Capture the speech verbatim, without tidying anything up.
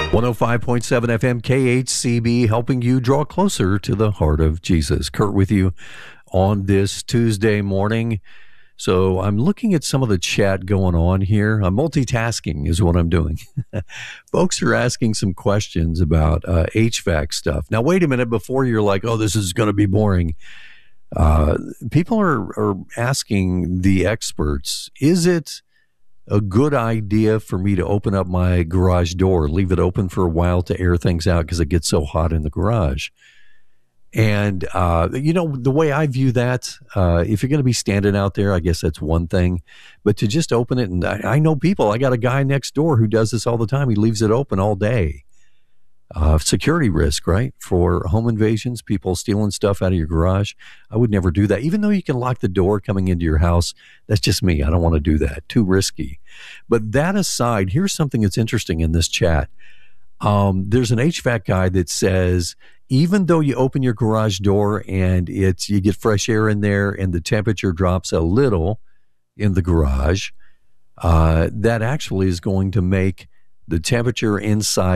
one oh five point seven F M K H C B, helping you draw closer to the heart of Jesus. Kurt with you on this Tuesday morning. So I'm looking at some of the chat going on here. I'm multitasking is what I'm doing. Folks are asking some questions about uh, H V A C stuff. Now, wait a minute before you're like, oh, this is going to be boring. Uh, people are, are asking the experts, is it a good idea for me to open up my garage door, leave it open for a while to air things out because it gets so hot in the garage? And, uh, you know, the way I view that, uh, if you're going to be standing out there, I guess that's one thing. But to just open it, and I, I know people, I got a guy next door who does this all the time. He leaves it open all day. Uh, security risk, right? For home invasions, people stealing stuff out of your garage. I would never do that. Even though you can lock the door coming into your house, that's just me. I don't want to do that. Too risky. But that aside, here's something that's interesting in this chat. Um, there's an H V A C guy that says, even though you open your garage door and it's you get fresh air in there and the temperature drops a little in the garage, uh, that actually is going to make the temperature inside